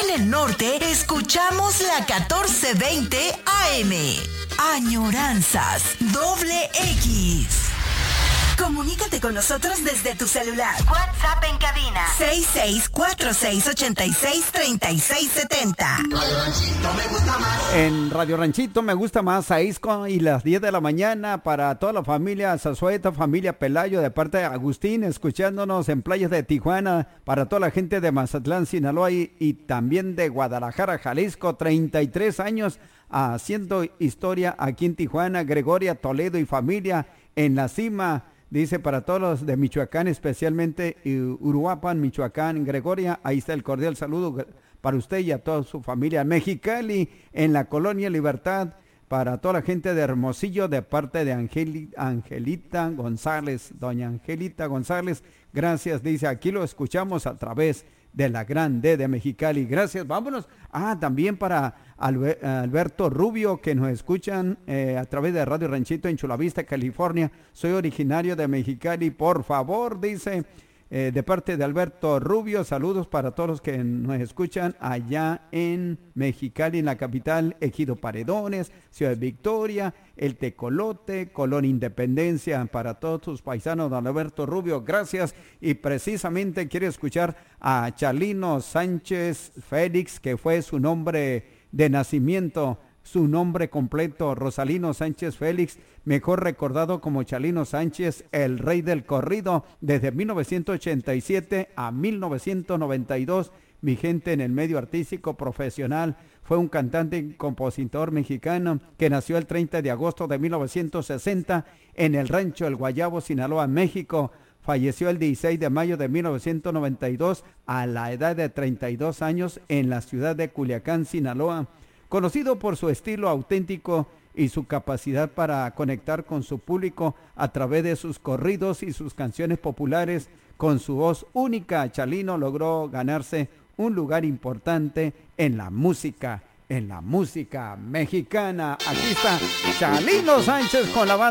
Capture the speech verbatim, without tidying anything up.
en el norte, escuchamos la catorce veinte A M. Añoranzas Doble X. Comunícate con nosotros desde tu celular. WhatsApp en cabina seis seis cuatro seis ocho seis tres seis siete cero. Radio Ranchito me gusta más. En Radio Ranchito me gusta más, seis y las diez de la mañana para toda la familia Zazueta, familia Pelayo, de parte de Agustín, escuchándonos en playas de Tijuana, para toda la gente de Mazatlán, Sinaloa y, y también de Guadalajara, Jalisco, treinta y tres años haciendo historia aquí en Tijuana, Gregoria Toledo y familia en la cima. Dice para todos los de Michoacán, especialmente Uruapan, Michoacán, Gregoria, ahí está el cordial saludo para usted y a toda su familia. Mexicali, en la Colonia Libertad, para toda la gente de Hermosillo, de parte de Angeli, Angelita González, doña Angelita González, gracias, dice, aquí lo escuchamos a través de la Gran D de Mexicali, gracias, vámonos. Ah, también para Alber, Alberto Rubio, que nos escuchan eh, a través de Radio Ranchito en Chula Vista, California. Soy originario de Mexicali, por favor, dice, eh, de parte de Alberto Rubio, saludos para todos los que nos escuchan allá en Mexicali, en la capital, Ejido Paredones, Ciudad Victoria, El Tecolote, Colón Independencia, para todos tus paisanos, don Alberto Rubio, gracias. Y precisamente quiere escuchar a Chalino Sánchez Félix, que fue su nombre de nacimiento, su nombre completo, Rosalino Sánchez Félix, mejor recordado como Chalino Sánchez, el rey del corrido, desde mil novecientos ochenta y siete a mil novecientos noventa y dos, vigente en el medio artístico profesional. Fue un cantante y compositor mexicano que nació el treinta de agosto de mil novecientos sesenta en el rancho El Guayabo, Sinaloa, México. Falleció el dieciséis de mayo de mil novecientos noventa y dos a la edad de treinta y dos años en la ciudad de Culiacán, Sinaloa. Conocido por su estilo auténtico y su capacidad para conectar con su público a través de sus corridos y sus canciones populares, con su voz única, Chalino logró ganarse un lugar importante en la música, en la música mexicana. Aquí está Chalino Sánchez con la banda